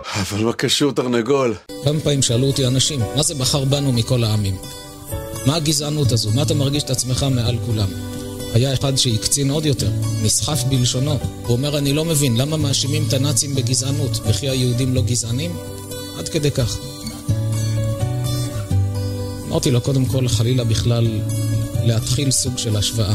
אבל מה קשור תרנגול? כמה פעמים שאלו אותי אנשים, מה זה בחר בנו מכל העמים? מה הגזענות הזו? מה אתה מרגיש את עצמך מעל כולם? היה אחד שהקצין עוד יותר, נסחף בלשונו. הוא אומר, אני לא מבין, למה מאשימים את הנאצים בגזענות? וכי היהודים לא גזענים? עד כדי כך. אמרתי לו, קודם כל, חלילה בכלל, להתחיל סוג של השוואה.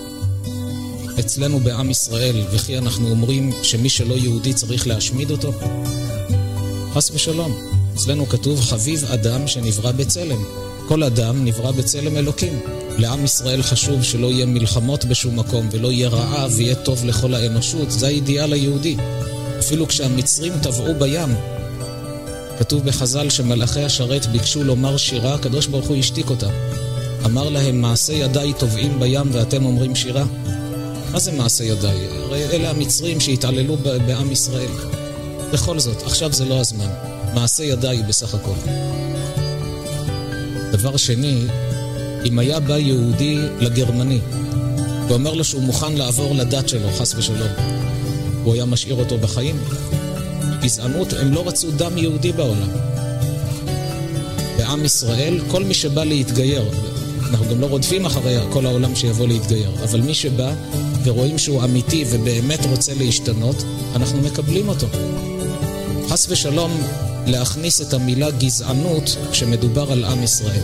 אצלנו בעם ישראל, וכי אנחנו אומרים שמי שלא יהודי צריך להשמיד אותו? חס ושלום. אצלנו כתוב, חביב אדם שנברא בצלם. כל אדם נברא בצלם אלוקים. לעם ישראל חשוב שלא יהיה מלחמות בשום מקום, ולא יהיה רעב ויהיה טוב לכל האנושות. זה האידיאל היהודי. אפילו כשהמצרים טבעו בים, כתוב בחז"ל שמלאכי השרת ביקשו לומר שירה, הקדוש ברוך הוא השתיק אותם. אמר להם, מעשה ידיי טובעים בים ואתם אומרים שירה? מה זה מעשה ידיי? הרי אלה המצרים שהתעללו בעם ישראל. בכל זאת, עכשיו זה לא הזמן. מעשה ידיי בסך הכל. דבר שני, אם היה בא יהודי לגרמני ואומר לו שהוא מוכן לעבור לדת שלו, חס ושלום, הוא היה משאיר אותו בחיים? גזענות, הם לא רצו דם יהודי בעולם. בעם ישראל, כל מי שבא להתגייר, אנחנו גם לא רודפים אחרי כל העולם שיבוא להתגייר, אבל מי שבא ורואים שהוא אמיתי ובאמת רוצה להשתנות, אנחנו מקבלים אותו. חס ושלום להכניס את המילה גזענות כשמדובר על עם ישראל.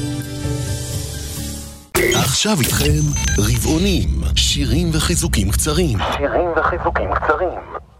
עכשיו איתכם רבעונים, שירים וחיזוקים קצרים.